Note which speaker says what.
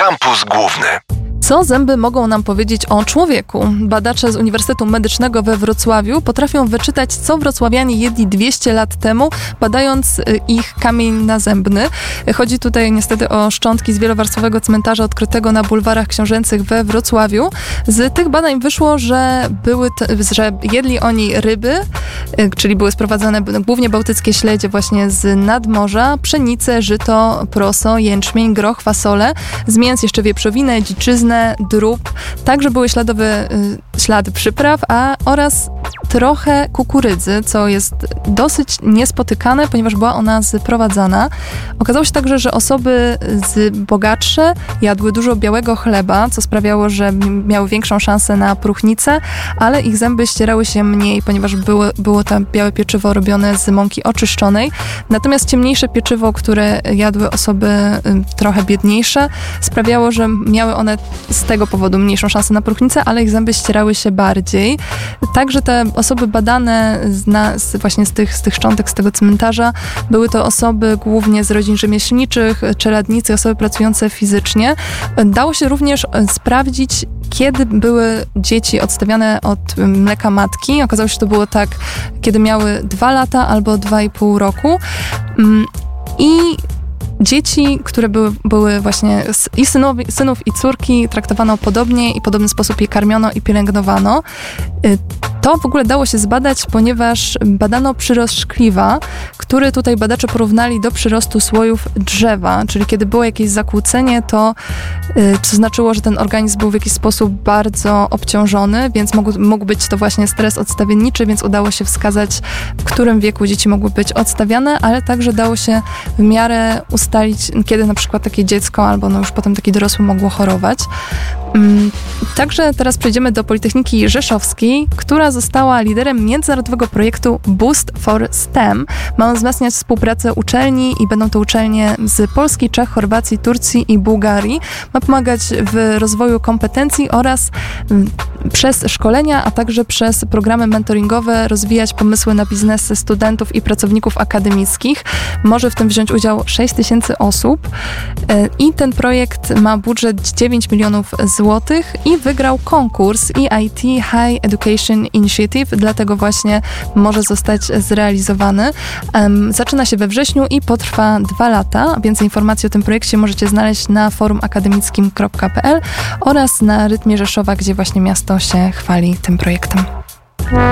Speaker 1: Kampus Główny.
Speaker 2: Co zęby mogą nam powiedzieć o człowieku? Badacze z Uniwersytetu Medycznego we Wrocławiu potrafią wyczytać, co wrocławianie jedli 200 lat temu, badając ich kamień nazębny. Chodzi tutaj niestety o szczątki z wielowarstwowego cmentarza odkrytego na bulwarach książęcych we Wrocławiu. Z tych badań wyszło, że jedli oni ryby, czyli były sprowadzane głównie bałtyckie śledzie właśnie z nadmorza, pszenicę, żyto, proso, jęczmień, groch, fasolę, z mięs jeszcze wieprzowinę, dziczyznę, drób. Także były ślady przypraw, oraz trochę kukurydzy, co jest dosyć niespotykane, ponieważ była ona sprowadzana. Okazało się także, że osoby bogatsze jadły dużo białego chleba, co sprawiało, że miały większą szansę na próchnicę, ale ich zęby ścierały się mniej, ponieważ było to białe pieczywo robione z mąki oczyszczonej. Natomiast ciemniejsze pieczywo, które jadły osoby trochę biedniejsze, sprawiało, że miały one z tego powodu mniejszą szansę na próchnicę, ale ich zęby ścierały się bardziej. Także te osoby badane właśnie z tych szczątek, z tego cmentarza, były to osoby głównie z rodzin rzemieślniczych, czeladnicy, osoby pracujące fizycznie. Dało się również sprawdzić, kiedy były dzieci odstawiane od mleka matki. Okazało się, że to było tak, kiedy miały 2 lata albo 2,5 roku. I dzieci, które były właśnie i synów i córki, traktowano podobnie i w podobny sposób je karmiono i pielęgnowano. To w ogóle dało się zbadać, ponieważ badano przyrost szkliwa, który tutaj badacze porównali do przyrostu słojów drzewa, czyli kiedy było jakieś zakłócenie, to znaczyło, że ten organizm był w jakiś sposób bardzo obciążony, więc mógł być to właśnie stres odstawienniczy, więc udało się wskazać, w którym wieku dzieci mogły być odstawiane, ale także dało się w miarę ustalić, kiedy na przykład takie dziecko albo już potem taki dorosły mogło chorować. Także teraz przejdziemy do Politechniki Rzeszowskiej, która została liderem międzynarodowego projektu Boost for STEM. Ma on wzmacniać współpracę uczelni i będą to uczelnie z Polski, Czech, Chorwacji, Turcji i Bułgarii. Ma pomagać w rozwoju kompetencji oraz przez szkolenia, a także przez programy mentoringowe rozwijać pomysły na biznesy studentów i pracowników akademickich. Może w tym wziąć udział 6 000 osób i ten projekt ma budżet 9 milionów złotych i wygrał konkurs EIT High Education Initiative, dlatego właśnie może zostać zrealizowany. Zaczyna się we wrześniu i potrwa 2 lata. Więcej informacji o tym projekcie możecie znaleźć na forumakademickim.pl oraz na Rytmie Rzeszowa, gdzie właśnie miasto się chwali tym projektem.